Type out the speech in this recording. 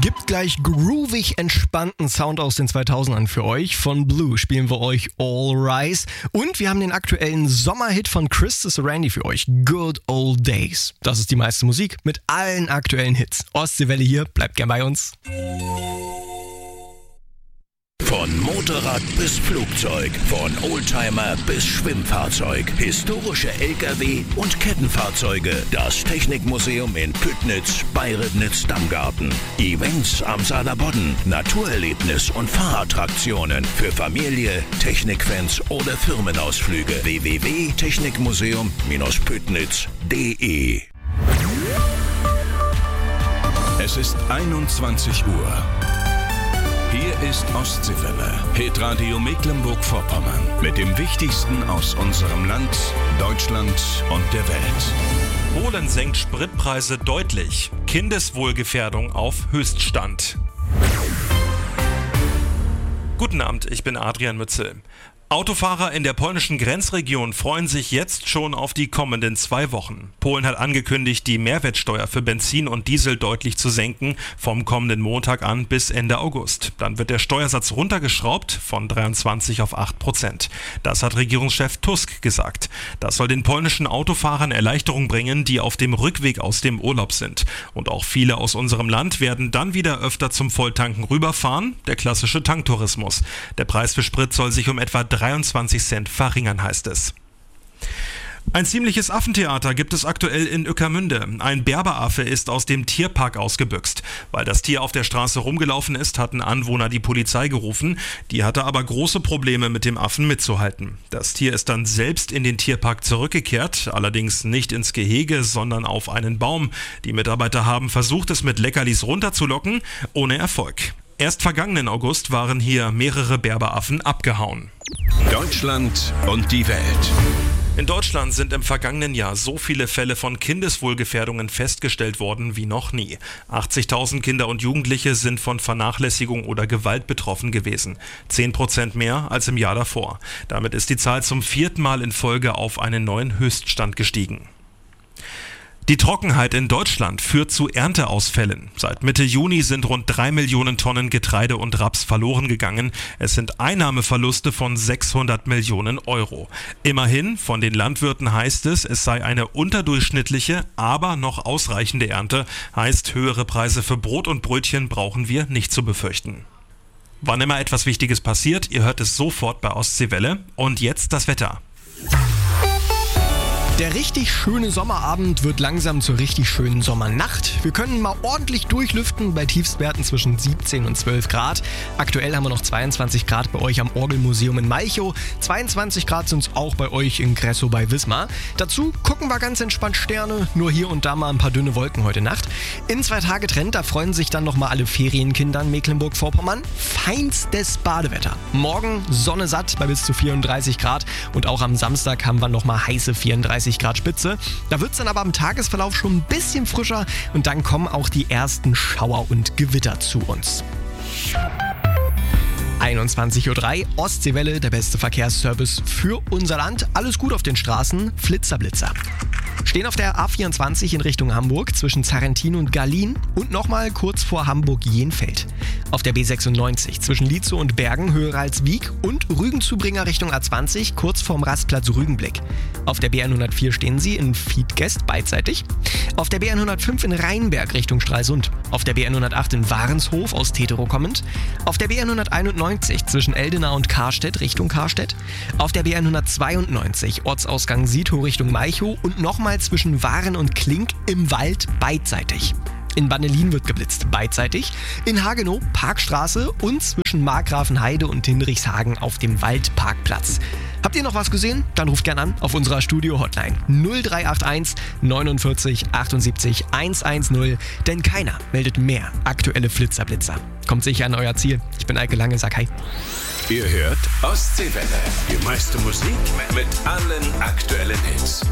Gibt gleich groovig entspannten Sound aus den 2000ern für euch. Von Blue spielen wir euch All Rise. Und wir haben den aktuellen Sommerhit von Chris Randy für euch, Good Old Days. Das ist die meiste Musik mit allen aktuellen Hits. Ostseewelle hier, bleibt gern bei uns. Von Motorrad bis Flugzeug, von Oldtimer bis Schwimmfahrzeug, historische LKW und Kettenfahrzeuge. Das Technikmuseum in Püttnitz bei Ribnitz-Damgarten. Events am Saarlandbodden, Naturerlebnis und Fahrattraktionen für Familie, Technikfans oder Firmenausflüge. www.technikmuseum-püttnitz.de. Es ist 21 Uhr. Hier ist Ostseewelle, Hitradio Mecklenburg-Vorpommern. Mit dem Wichtigsten aus unserem Land, Deutschland und der Welt. Polen senkt Spritpreise deutlich. Kindeswohlgefährdung auf Höchststand. Guten Abend, ich bin Adrian Mützel. Autofahrer in der polnischen Grenzregion freuen sich jetzt schon auf die kommenden 2 Wochen. Polen hat angekündigt, die Mehrwertsteuer für Benzin und Diesel deutlich zu senken, vom kommenden Montag an bis Ende August. Dann wird der Steuersatz runtergeschraubt von 23 auf 8%. Das hat Regierungschef Tusk gesagt. Das soll den polnischen Autofahrern Erleichterung bringen, die auf dem Rückweg aus dem Urlaub sind. Und auch viele aus unserem Land werden dann wieder öfter zum Volltanken rüberfahren, der klassische Tanktourismus. Der Preis für Sprit soll sich um etwa 23 Cent verringern, heißt es. Ein ziemliches Affentheater gibt es aktuell in Ueckermünde. Ein Berberaffe ist aus dem Tierpark ausgebüxt. Weil das Tier auf der Straße rumgelaufen ist, hatten Anwohner die Polizei gerufen. Die hatte aber große Probleme mit dem Affen mitzuhalten. Das Tier ist dann selbst in den Tierpark zurückgekehrt, allerdings nicht ins Gehege, sondern auf einen Baum. Die Mitarbeiter haben versucht, es mit Leckerlis runterzulocken, ohne Erfolg. Erst vergangenen August waren hier mehrere Berberaffen abgehauen. Deutschland und die Welt. In Deutschland sind im vergangenen Jahr so viele Fälle von Kindeswohlgefährdungen festgestellt worden wie noch nie. 80.000 Kinder und Jugendliche sind von Vernachlässigung oder Gewalt betroffen gewesen. 10% mehr als im Jahr davor. Damit ist die Zahl zum 4. Mal in Folge auf einen neuen Höchststand gestiegen. Die Trockenheit in Deutschland führt zu Ernteausfällen. Seit Mitte Juni sind rund 3 Millionen Tonnen Getreide und Raps verloren gegangen. Es sind Einnahmeverluste von 600 Millionen Euro. Immerhin, von den Landwirten heißt es, es sei eine unterdurchschnittliche, aber noch ausreichende Ernte. Heißt, höhere Preise für Brot und Brötchen brauchen wir nicht zu befürchten. Wann immer etwas Wichtiges passiert, ihr hört es sofort bei Ostseewelle. Und jetzt das Wetter. Der richtig schöne Sommerabend wird langsam zur richtig schönen Sommernacht. Wir können mal ordentlich durchlüften bei Tiefstwerten zwischen 17 und 12 Grad. Aktuell haben wir noch 22 Grad bei euch am Orgelmuseum in Malchow. 22 Grad sind es auch bei euch in Gressow bei Wismar. Dazu gucken wir ganz entspannt Sterne, nur hier und da mal ein paar dünne Wolken heute Nacht. In 2 Tage Trend, da freuen sich dann nochmal alle Ferienkinder in Mecklenburg-Vorpommern. Feinstes Badewetter. Morgen Sonne satt bei bis zu 34 Grad und auch am Samstag haben wir nochmal heiße 34 Grad Spitze. Da wird es dann aber im Tagesverlauf schon ein bisschen frischer und dann kommen auch die ersten Schauer und Gewitter zu uns. 21:03 Uhr, Ostseewelle, der beste Verkehrsservice für unser Land. Alles gut auf den Straßen, Flitzer-Blitzer. Stehen auf der A24 in Richtung Hamburg zwischen Zarrentin und Garlin und nochmal kurz vor Hamburg-Jenfeld. Auf der B96 zwischen Lietzow und Bergen, Höhe Ralswiek und Rügenzubringer Richtung A20 kurz vorm Rastplatz Rügenblick. Auf der B104 stehen sie in Fiedgest beidseitig. Auf der B105 in Rheinberg Richtung Stralsund. Auf der B108 in Warenshof aus Teterow kommend. Auf der B191 zwischen Eldena und Karstedt Richtung Karstedt. Auf der B192 Ortsausgang Siedhow Richtung Malchow und nochmal zwischen Waren und Klink im Wald beidseitig. In Bannelin wird geblitzt, beidseitig. In Hagenow Parkstraße und zwischen Markgrafenheide und Hinrichshagen auf dem Waldparkplatz. Habt ihr noch was gesehen? Dann ruft gern an auf unserer Studio-Hotline 0381 49 78 110, denn keiner meldet mehr aktuelle Flitzer-Blitzer. Kommt sicher an euer Ziel. Ich bin Eike Lange, sag hi. Ihr hört Ostseewelle, die meiste Musik mit allen aktuellen Hits.